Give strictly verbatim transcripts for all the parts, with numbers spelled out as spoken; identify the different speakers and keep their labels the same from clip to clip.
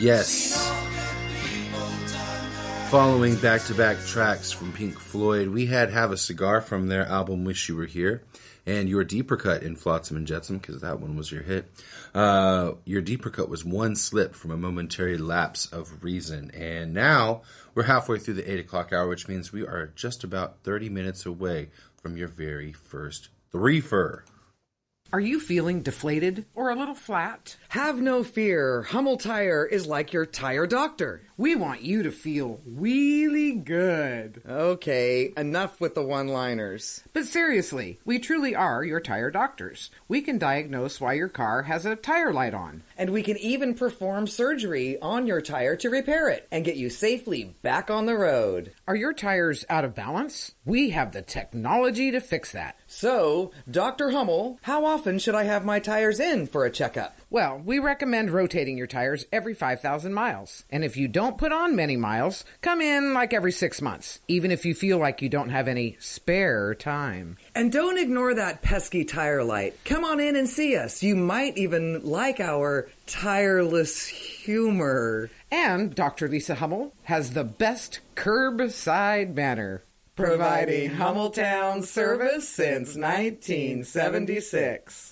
Speaker 1: Yes. Following back-to-back tracks from Pink Floyd, we had Have a Cigar from their album Wish You Were Here, and Your Deeper Cut in Flotsam and Jetsam, because that one was your hit. Uh, your Deeper Cut was One Slip from a Momentary Lapse of Reason. And now we're halfway through the eight o'clock hour, which means we are just about thirty minutes away from your very first threefer.
Speaker 2: Are you feeling deflated or a little flat?
Speaker 3: Have no fear. Hummel Tire is like your tire doctor.
Speaker 2: We want you to feel really good.
Speaker 3: Okay, enough with the one-liners.
Speaker 2: But seriously, we truly are your tire doctors. We can diagnose why your car has a tire light on.
Speaker 3: And we can even perform surgery on your tire to repair it and get you safely back on the road.
Speaker 2: Are your tires out of balance? We have the technology to fix that.
Speaker 3: So, Doctor Hummel, how often should I have my tires in for a checkup?
Speaker 2: Well, we recommend rotating your tires every five thousand miles. And if you don't put on many miles, come in like every six months, even if you feel like you don't have any spare time.
Speaker 3: And don't ignore that pesky tire light. Come on in and see us. You might even like our tireless humor.
Speaker 2: And Doctor Lisa Hummel has the best curbside manner,
Speaker 3: providing Hummeltown service since nineteen seventy-six.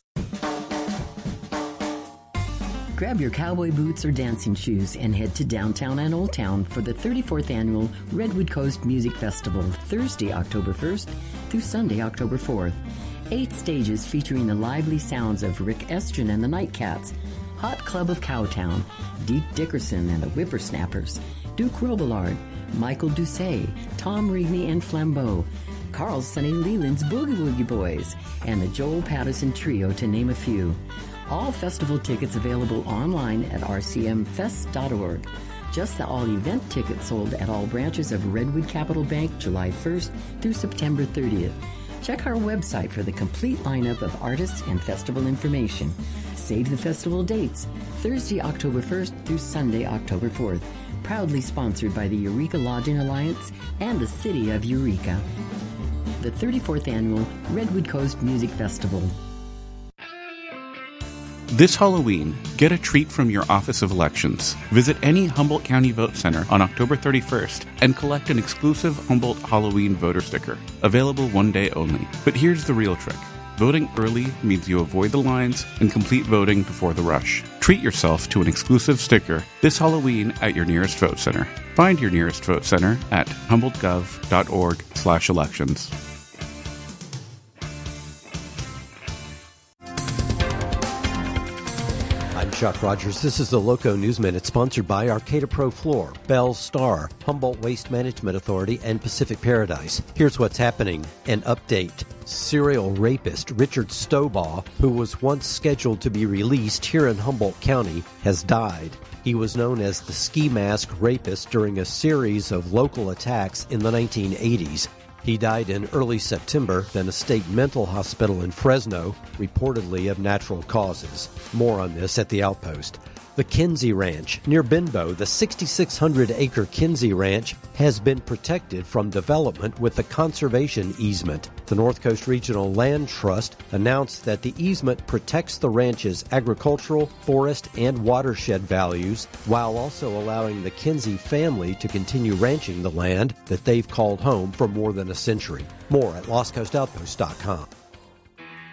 Speaker 4: Grab your cowboy boots or dancing shoes and head to downtown and Old Town for the thirty-fourth Annual Redwood Coast Music Festival, Thursday, October first through Sunday, October fourth. Eight stages featuring the lively sounds of Rick Estrin and the Nightcats, Hot Club of Cowtown, Deke Dickerson and the Whippersnappers, Duke Robillard, Michael Doucet, Tom Rigney and Flambeau, Carl Sonny Leland's Boogie Woogie Boys, and the Joel Patterson Trio, to name a few. All festival tickets available online at r c m fest dot org. Just the all-event tickets sold at all branches of Redwood Capital Bank July first through September thirtieth. Check our website for the complete lineup of artists and festival information. Save the festival dates, Thursday, October first through Sunday, October fourth. Proudly sponsored by the Eureka Lodging Alliance and the City of Eureka. The thirty-fourth Annual Redwood Coast Music Festival.
Speaker 5: This Halloween, get a treat from your Office of Elections. Visit any Humboldt County Vote Center on October thirty-first and collect an exclusive Humboldt Halloween voter sticker, available one day only. But here's the real trick. Voting early means you avoid the lines and complete voting before the rush. Treat yourself to an exclusive sticker this Halloween at your nearest vote center. Find your nearest vote center at humboldt gov dot org slash elections.
Speaker 6: I'm Chuck Rogers. This is the Loco News Minute, sponsored by Arcata Pro Floor, Bell Star, Humboldt Waste Management Authority, and Pacific Paradise. Here's what's happening. An update. Serial rapist Richard Stobaugh, who was once scheduled to be released here in Humboldt County, has died. He was known as the Ski Mask Rapist during a series of local attacks in the nineteen eighties. He died in early September, then a state mental hospital in Fresno, reportedly of natural causes. More on this at the Outpost. The Kinsey Ranch. Near Benbow, the six thousand six hundred acre Kinsey Ranch has been protected from development with a conservation easement. The North Coast Regional Land Trust announced that the easement protects the ranch's agricultural, forest, and watershed values, while also allowing the Kinsey family to continue ranching the land that they've called home for more than a century. More at lost coast outpost dot com.